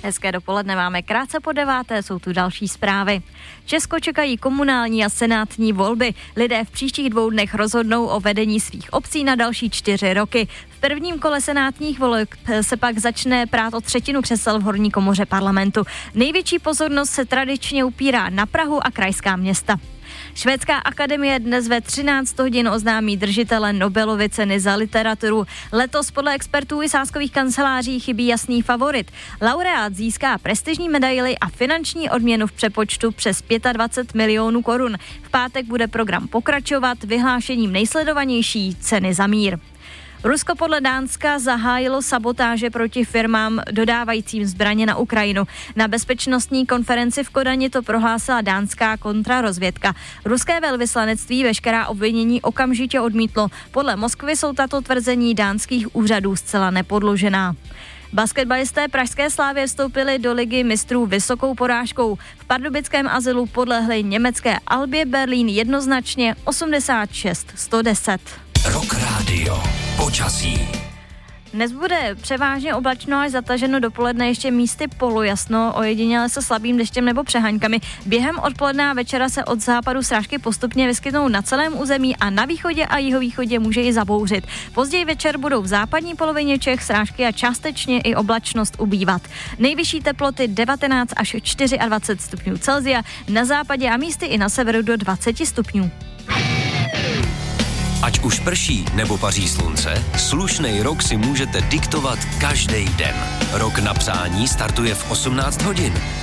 Hezké dopoledne máme krátce po 9:00, jsou tu další zprávy. Česko čekají komunální a senátní volby. Lidé v příštích 2 dnech rozhodnou o vedení svých obcí na další 4 roky. V prvním kole senátních voleb se pak začne prát o 1/3 křesel v horní komoře parlamentu. Největší pozornost se tradičně upírá na Prahu a krajská města. Švédská akademie dnes ve 13 hodin oznámí držitele Nobelovy ceny za literaturu. Letos podle expertů i sázkových kanceláří chybí jasný favorit. Laureát získá prestižní medaili a finanční odměnu v přepočtu přes 25 milionů korun. V pátek bude program pokračovat vyhlášením nejsledovanější ceny za mír. Rusko podle Dánska zahájilo sabotáže proti firmám dodávajícím zbraně na Ukrajinu. Na bezpečnostní konferenci v Kodani to prohlásila dánská kontrarozvědka. Ruské velvyslanectví veškerá obvinění okamžitě odmítlo. Podle Moskvy jsou tato tvrzení dánských úřadů zcela nepodložená. Basketbalisté pražské Slávie vstoupili do ligy mistrů vysokou porážkou. V pardubickém azylu podlehli německé Albě Berlín jednoznačně 86-110. Rock Radio. Počasí. Dnes bude převážně oblačno až zataženo, dopoledne ještě místy polojasno, ojediněle se slabým deštěm nebo přeháňkami. Během odpoledne a večera se od západu srážky postupně vyskytnou na celém území a na východě a jihovýchodě může i zabouřit. Později večer budou v západní polovině Čech srážky a částečně i oblačnost ubývat. Nejvyšší teploty 19 až 24 stupňů Celsia, na západě a místy i na severu do 20 stupňů. Ať už prší nebo paří slunce, slušnej rok si můžete diktovat každý den. Rok na psání startuje v 18 hodin.